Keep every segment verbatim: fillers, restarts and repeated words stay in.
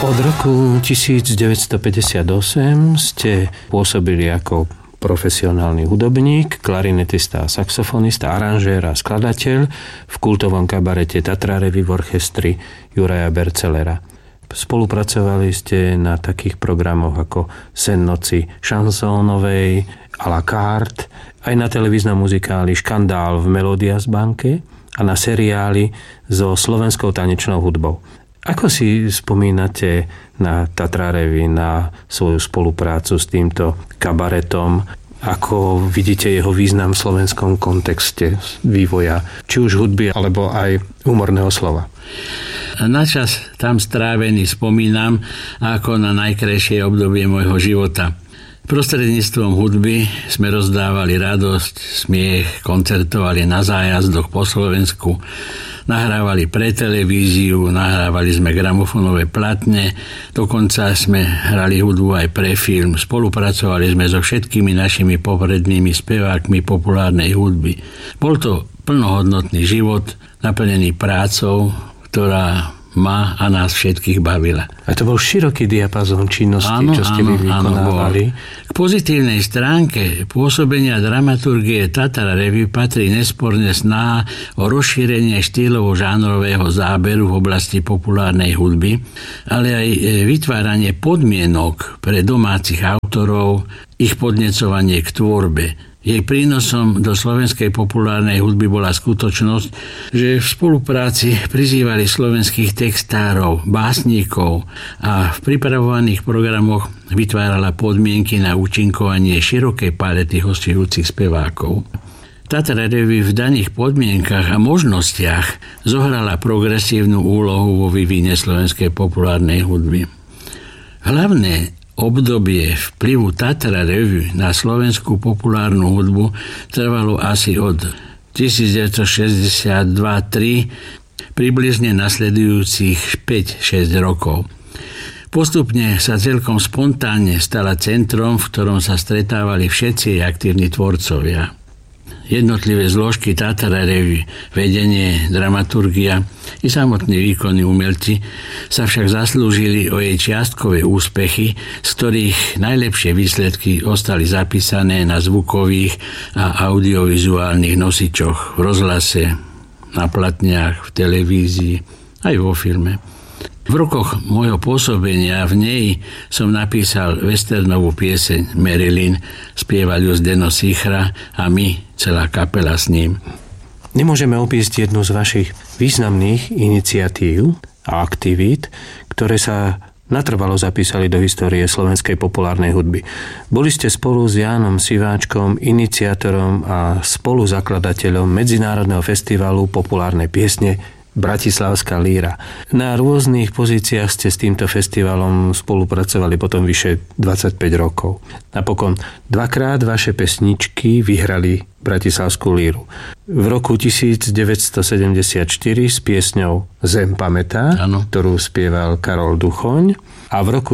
Od roku devätnásťstopäťdesiatosem ste pôsobili ako profesionálny hudobník, klarinetista a saxofonista, aranžér a skladateľ v kultovom kabarete Tatra Revue v orchestri Juraja Bercelera. Spolupracovali ste na takých programoch ako Sen noci šansónovej, à la carte, aj na televíznom muzikáli Škandál v Melodias banke a na seriáli so slovenskou tanečnou hudbou. Ako si spomínate na Tatra Revue, na svoju spoluprácu s týmto kabaretom? Ako vidíte jeho význam v slovenskom kontexte vývoja, či už hudby, alebo aj humorného slova? Na čas tam strávený spomínam ako na najkrajšie obdobie môjho života. Prostredníctvom hudby sme rozdávali radosť, smiech, koncertovali na zájazdoch po Slovensku, nahrávali pre televíziu, nahrávali sme gramofónové platne, dokonca sme hrali hudbu aj pre film, spolupracovali sme so všetkými našimi poprednými spevákmi populárnej hudby. Bol to plnohodnotný život, naplnený prácou, ktorá ma a nás všetkých bavila. A to bol široký diapazón činnosti, áno, čo ste áno, vy vykonávali. Áno, k pozitívnej stránke pôsobenia dramaturgie Tatra Revue patrí nesporne snaha o rozšírenie štýlovo-žánrového záberu v oblasti populárnej hudby, ale aj vytváranie podmienok pre domácich autorov, ich podnecovanie k tvorbe. Jej prínosom do slovenskej populárnej hudby bola skutočnosť, že v spolupráci prizývali slovenských textárov, básnikov a v pripravovaných programoch vytvárala podmienky na účinkovanie širokej palety hostujúcich spevákov. Tatra Revue v daných podmienkach a možnostiach zohrala progresívnu úlohu vo vývine slovenskej populárnej hudby. Hlavné obdobie vplyvu Tatra Revue na slovenskú populárnu hudbu trvalo asi od devätnásťstošesťdesiatdva tri približne nasledujúcich päť šesť rokov. Postupne sa celkom spontánne stala centrom, v ktorom sa stretávali všetci aktívni tvorcovia. Jednotlivé zložky Tatra Revue, vedenie, dramaturgia i samotní výkonní umelci sa však zaslúžili o jej čiastkové úspechy, z ktorých najlepšie výsledky ostali zapísané na zvukových a audiovizuálnych nosičoch v rozhlase, na platniach, v televízii, aj vo filme. V rokoch môjho pôsobenia v nej som napísal westernovú pieseň Marilyn, spieval ju Zdeno Sichra a my, celá kapela s ním. Nemôžeme opísť jednu z vašich významných iniciatív a aktivít, ktoré sa natrvalo zapísali do histórie slovenskej populárnej hudby. Boli ste spolu s Jánom Siváčkom iniciátorom a spoluzakladateľom Medzinárodného festivalu populárnej piesne Bratislavská líra. Na rôznych pozíciách ste s týmto festivalom spolupracovali potom vyše dvadsaťpäť rokov. Napokon dvakrát vaše pesničky vyhrali Bratislavskú líru. V roku devätnásťstosedemdesiatštyri s piesňou Zem pamätá, ano, ktorú spieval Karol Duchoň, a v roku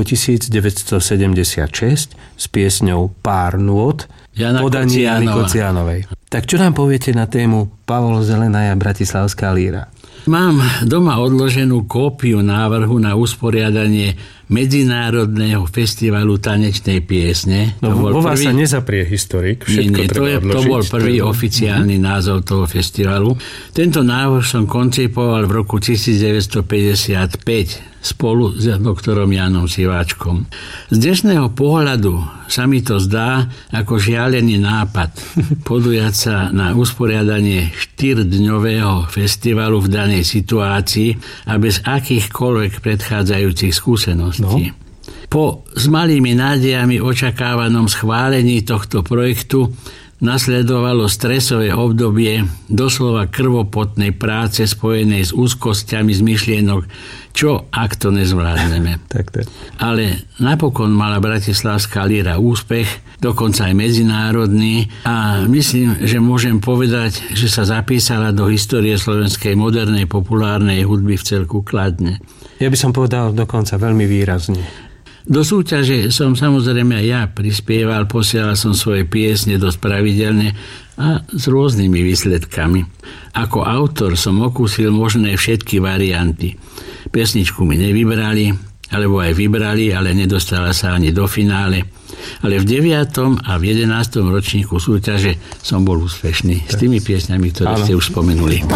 devätnásťstosedemdesiatšesť s piesňou Pár nôt podanie Jany Kocianovej. Tak čo nám poviete na tému Pavol Zelenaja Bratislavská líra? Mám doma odloženú kópiu návrhu na usporiadanie Medzinárodného festivalu tanečnej piesne. No, vo vás sa nezaprie historik, všetko nie, nie, treba to, je, to bol prvý to oficiálny uh-huh. názov toho festivalu. Tento návrh som koncipoval v roku devätnásťstopäťdesiatpäť spolu s doktorom Jánom Siváčkom. Z dnešného pohľadu sa mi to zdá ako šialený nápad podujať sa na usporiadanie štyrdňového festivalu v danej situácii a bez akýchkoľvek predchádzajúcich skúseností. No. Po s malými nádejami očakávanom schválení tohto projektu nasledovalo stresové obdobie doslova krvopotnej práce spojenej s úzkosťami z myšlienok, čo ak to nezvládneme. Tak, tak. Ale napokon mala Bratislavská líra úspech, dokonca aj medzinárodný, a myslím, že môžem povedať, že sa zapísala do histórie slovenskej modernej populárnej hudby v celku kladne. Ja by som povedal dokonca veľmi výrazne. Do súťaže som samozrejme aj ja prispieval, posielal som svoje piesne dosť pravidelne a s rôznymi výsledkami. Ako autor som okúsil možné všetky varianty. Pesničku mi nevybrali, alebo aj vybrali, ale nedostala sa ani do finále. Ale v deviatom a v jedenástom ročníku súťaže som bol úspešný s tými piesňami, ktoré Áno. ste už spomenuli.